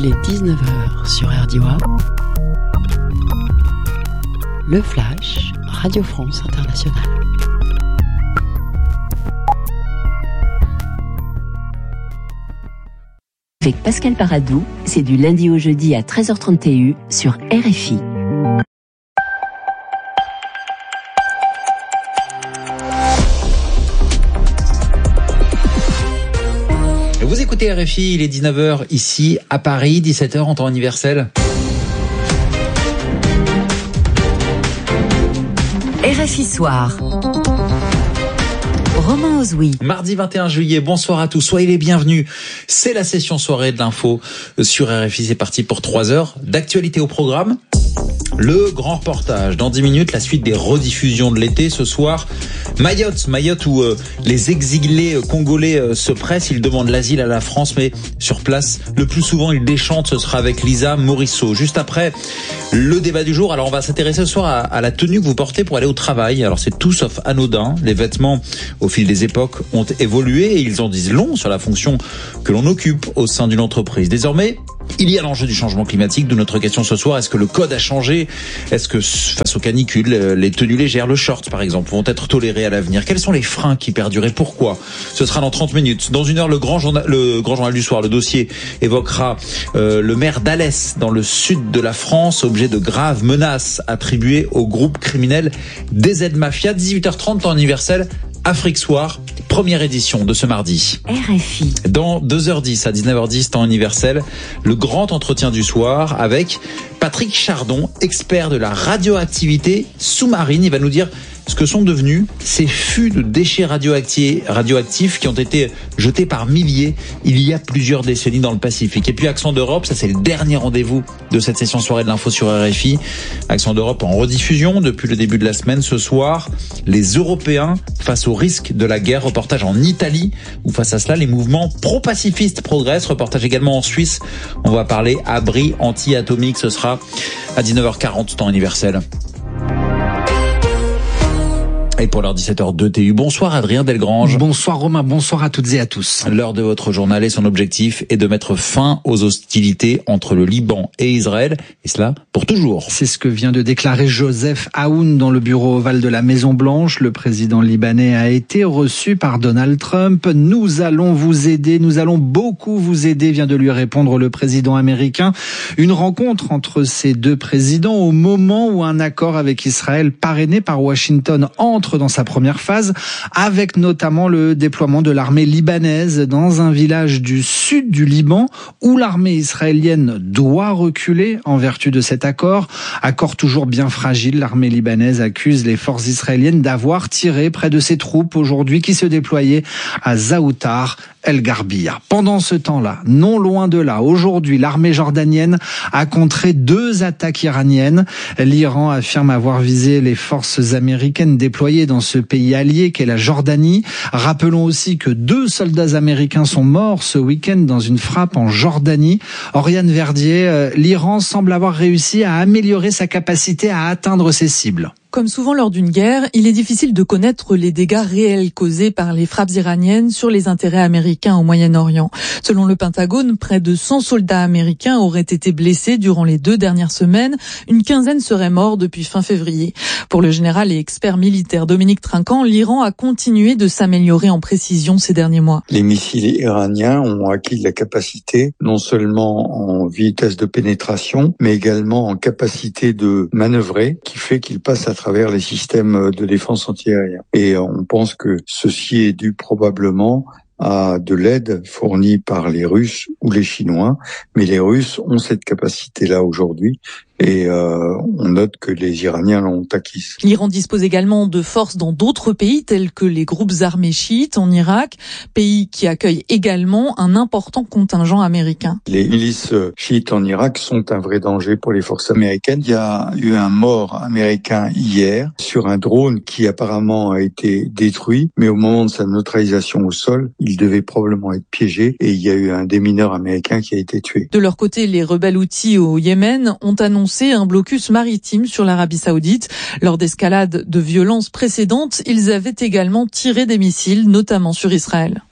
Il est 19h sur RDIWA. Le Flash, Radio France Internationale. Avec Pascal Paradou, c'est du lundi au jeudi à 13h30 TU sur RFI. Vous écoutez RFI, il est 19h ici à Paris, 17h en temps universel. RFI Soir. Romain Ozoui. Mardi 21 juillet, bonsoir à tous, soyez les bienvenus. C'est la session soirée de l'info sur RFI, c'est parti pour 3 heures d'actualité au programme. Le grand reportage, dans 10 minutes, la suite des rediffusions de l'été. Ce soir, Mayotte où les exilés congolais se pressent, ils demandent l'asile à la France, mais sur place, le plus souvent, ils déchantent. Ce sera avec Lisa Morisseau. Juste après, le débat du jour. Alors, on va s'intéresser ce soir à la tenue que vous portez pour aller au travail. Alors, c'est tout sauf anodin. Les vêtements, au fil des époques, ont évolué et ils en disent long sur la fonction que l'on occupe au sein d'une entreprise. Désormais, il y a l'enjeu du changement climatique, d'où notre question ce soir. Est-ce que le code a changé ? Est-ce que face aux canicules, les tenues légères, le short par exemple, vont être tolérées à l'avenir ? Quels sont les freins qui perdurent et pourquoi ? Ce sera dans 30 minutes. Dans une heure, le grand journal du soir, le dossier évoquera le maire d'Alès dans le sud de la France, objet de graves menaces attribuées au groupe criminel DZ Mafia. 18h30 temps universel. Afrique Soir, première édition de ce mardi. RFI. Dans 2h10 à 19h10, temps universel, le grand entretien du soir avec Patrick Chardon, expert de la radioactivité sous-marine. Il va nous dire ce que sont devenus ces fûts de déchets radioactifs qui ont été jetés par milliers il y a plusieurs décennies dans le Pacifique. Et puis Accent d'Europe, ça c'est le dernier rendez-vous de cette session soirée de l'info sur RFI. Accent d'Europe en rediffusion depuis le début de la semaine. Ce soir, les Européens face au risque de la guerre. Reportage en Italie où face à cela, les mouvements pro-pacifistes progressent. Reportage également en Suisse. On va parler abri anti-atomique. Ce sera à 19h40 temps universel. Et pour l'heure 17h02 TU, bonsoir Adrien Delgrange. Bonsoir Romain, bonsoir à toutes et à tous. L'heure de votre journal et son objectif est de mettre fin aux hostilités entre le Liban et Israël, et cela pour toujours. C'est ce que vient de déclarer Joseph Aoun dans le bureau ovale de la Maison-Blanche. Le président libanais a été reçu par Donald Trump. Nous allons vous aider, nous allons beaucoup vous aider, vient de lui répondre le président américain. Une rencontre entre ces deux présidents au moment où un accord avec Israël parrainé par Washington entre dans sa première phase, avec notamment le déploiement de l'armée libanaise dans un village du sud du Liban où l'armée israélienne doit reculer en vertu de cet accord. Accord toujours bien fragile, l'armée libanaise accuse les forces israéliennes d'avoir tiré près de ses troupes aujourd'hui qui se déployaient à Zaoutar El-Garbia. Pendant ce temps-là, non loin de là, aujourd'hui, l'armée jordanienne a contré 2 attaques iraniennes. L'Iran affirme avoir visé les forces américaines déployées dans ce pays allié qu'est la Jordanie. Rappelons aussi que 2 soldats américains sont morts ce week-end dans une frappe en Jordanie. Oriane Verdier, l'Iran semble avoir réussi à améliorer sa capacité à atteindre ses cibles. Comme souvent lors d'une guerre, il est difficile de connaître les dégâts réels causés par les frappes iraniennes sur les intérêts américains au Moyen-Orient. Selon le Pentagone, près de 100 soldats américains auraient été blessés durant les 2 dernières semaines. Une quinzaine seraient morts depuis fin février. Pour le général et expert militaire Dominique Trinquant, l'Iran a continué de s'améliorer en précision ces derniers mois. Les missiles iraniens ont acquis de la capacité, non seulement en vitesse de pénétration, mais également en capacité de manœuvrer, qui fait qu'ils passent à travers les systèmes de défense antiaérien. Et on pense que ceci est dû probablement à de l'aide fournie par les Russes ou les Chinois, mais les Russes ont cette capacité-là aujourd'hui. Et on note que les Iraniens l'ont acquise. L'Iran dispose également de forces dans d'autres pays tels que les groupes armés chiites en Irak, pays qui accueille également un important contingent américain. Les milices chiites en Irak sont un vrai danger pour les forces américaines. Il y a eu un mort américain hier sur un drone qui apparemment a été détruit, mais au moment de sa neutralisation au sol, il devait probablement être piégé et il y a eu un démineur américain qui a été tué. De leur côté, les rebelles houthis au Yémen ont annoncé un blocus maritime sur l'Arabie Saoudite. Lors d'escalades de violences précédentes, ils avaient également tiré des missiles, notamment sur Israël.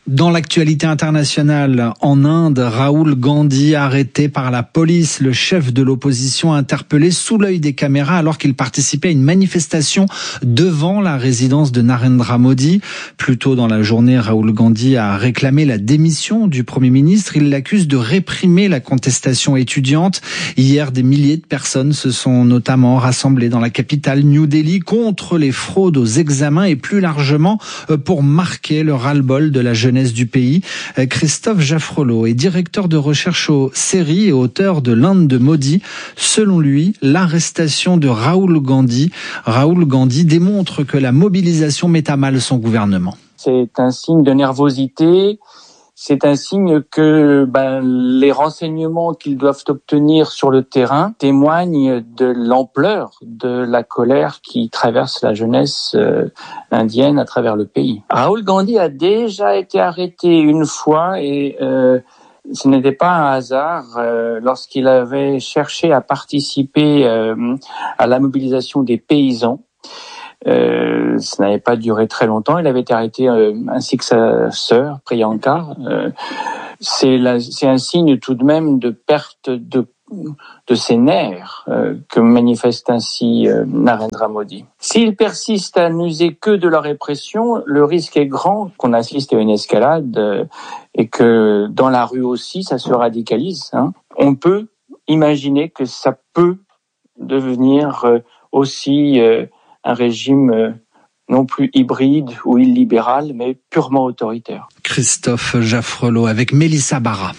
Dans l'actualité internationale, en Inde, Rahul Gandhi arrêté par la police. Le chef de l'opposition interpellé sous l'œil des caméras alors qu'il participait à une manifestation devant la résidence de Narendra Modi. Plus tôt dans la journée, Rahul Gandhi a réclamé la démission du Premier ministre. Il l'accuse de réprimer la contestation étudiante. Hier, des milliers de personnes se sont notamment rassemblées dans la capitale New Delhi contre les fraudes aux examens et plus largement pour marquer le ras-le-bol de la jeunesse du pays. Christophe Jaffrelot est directeur de recherche au CERI et auteur de l'Inde de Modi. Selon lui, l'arrestation de Rahul Gandhi démontre que la mobilisation met à mal son gouvernement. C'est un signe de nervosité. C'est un signe que les renseignements qu'ils doivent obtenir sur le terrain témoignent de l'ampleur de la colère qui traverse la jeunesse indienne à travers le pays. Rahul Gandhi a déjà été arrêté une fois et ce n'était pas un hasard lorsqu'il avait cherché à participer à la mobilisation des paysans. Ça n'avait pas duré très longtemps. Il avait été arrêté ainsi que sa sœur Priyanka. C'est un signe tout de même de perte de ses nerfs que manifeste ainsi Narendra Modi. S'il persiste à n'user que de la répression, le risque est grand qu'on assiste à une escalade et que dans la rue aussi ça se radicalise. On peut imaginer que ça peut devenir aussi un régime non plus hybride ou illibéral, mais purement autoritaire. Christophe Jaffrelot avec Mélissa Barra.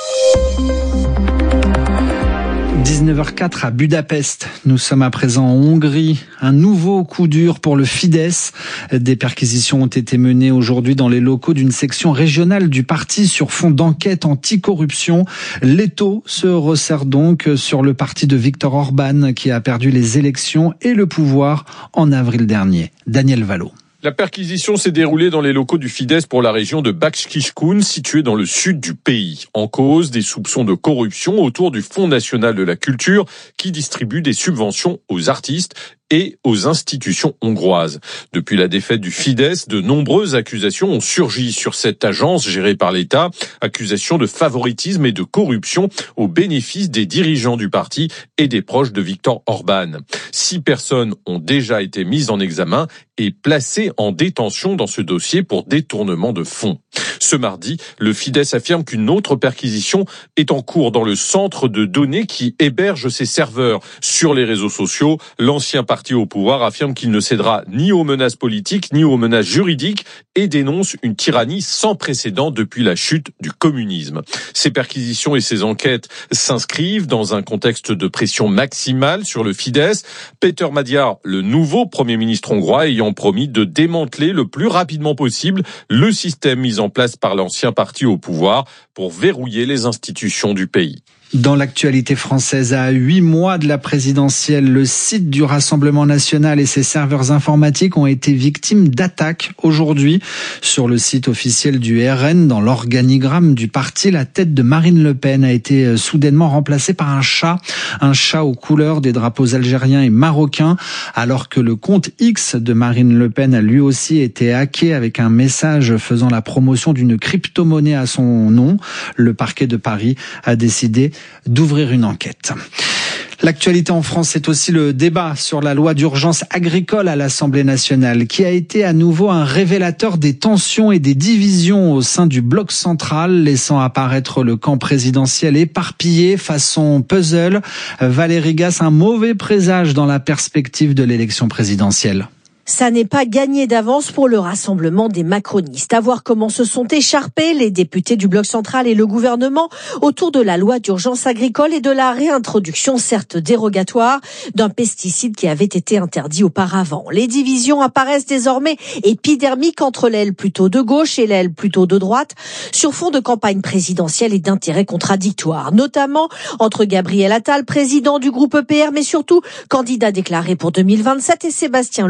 19h04 à Budapest. Nous sommes à présent en Hongrie. Un nouveau coup dur pour le Fidesz. Des perquisitions ont été menées aujourd'hui dans les locaux d'une section régionale du parti sur fond d'enquête anticorruption. L'étau se resserre donc sur le parti de Viktor Orban qui a perdu les élections et le pouvoir en avril dernier. Daniel Vallot. La perquisition s'est déroulée dans les locaux du Fidesz pour la région de Bács-Kiskun, située dans le sud du pays. En cause, des soupçons de corruption autour du Fonds national de la culture qui distribue des subventions aux artistes et aux institutions hongroises. Depuis la défaite du Fidesz, de nombreuses accusations ont surgi sur cette agence gérée par l'État. Accusations de favoritisme et de corruption au bénéfice des dirigeants du parti et des proches de Viktor Orban. 6 personnes ont déjà été mises en examen et placées en détention dans ce dossier pour détournement de fonds. Ce mardi, le Fidesz affirme qu'une autre perquisition est en cours dans le centre de données qui héberge ses serveurs. Sur les réseaux sociaux, l'ancien parti au pouvoir affirme qu'il ne cédera ni aux menaces politiques ni aux menaces juridiques et dénonce une tyrannie sans précédent depuis la chute du communisme. Ces perquisitions et ces enquêtes s'inscrivent dans un contexte de pression maximale sur le Fidesz. Péter Magyar, le nouveau Premier ministre hongrois, ayant promis de démanteler le plus rapidement possible le système mis en place par l'ancien parti au pouvoir pour verrouiller les institutions du pays. Dans l'actualité française, à 8 mois de la présidentielle, le site du Rassemblement national et ses serveurs informatiques ont été victimes d'attaques aujourd'hui. Sur le site officiel du RN, dans l'organigramme du parti, la tête de Marine Le Pen a été soudainement remplacée par un chat aux couleurs des drapeaux algériens et marocains, alors que le compte X de Marine Le Pen a lui aussi été hacké avec un message faisant la promotion d'une crypto-monnaie à son nom. Le parquet de Paris a décidé d'ouvrir une enquête. L'actualité en France, c'est aussi le débat sur la loi d'urgence agricole à l'Assemblée nationale, qui a été à nouveau un révélateur des tensions et des divisions au sein du bloc central, laissant apparaître le camp présidentiel éparpillé façon puzzle. Valérie Gasse, un mauvais présage dans la perspective de l'élection présidentielle. Ça n'est pas gagné d'avance pour le rassemblement des macronistes. À voir comment se sont écharpés les députés du Bloc central et le gouvernement autour de la loi d'urgence agricole et de la réintroduction, certes dérogatoire, d'un pesticide qui avait été interdit auparavant. Les divisions apparaissent désormais épidermiques entre l'aile plutôt de gauche et l'aile plutôt de droite, sur fond de campagne présidentielle et d'intérêts contradictoires, notamment entre Gabriel Attal, président du groupe EPR, mais surtout candidat déclaré pour 2027, et Sébastien Lecornu,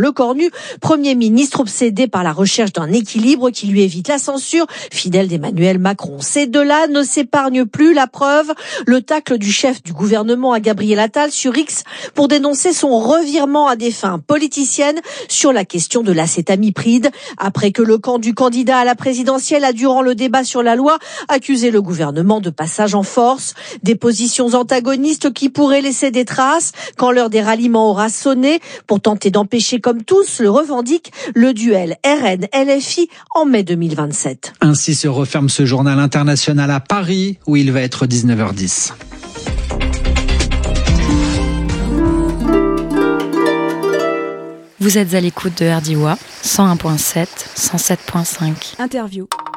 élu Premier ministre obsédé par la recherche d'un équilibre qui lui évite la censure, fidèle d'Emmanuel Macron. Ces deux-là ne s'épargnent plus. La preuve, le tacle du chef du gouvernement à Gabriel Attal sur X pour dénoncer son revirement à des fins politiciennes sur la question de l'acétamipride. Après que le camp du candidat à la présidentielle a, durant le débat sur la loi, accusé le gouvernement de passage en force. Des positions antagonistes qui pourraient laisser des traces quand l'heure des ralliements aura sonné pour tenter d'empêcher, comme tous le revendiquent, le duel RN-LFI en mai 2027. Ainsi se referme ce journal international à Paris où il va être 19h10. Vous êtes à l'écoute de RDI 101.7, 107.5. Interview.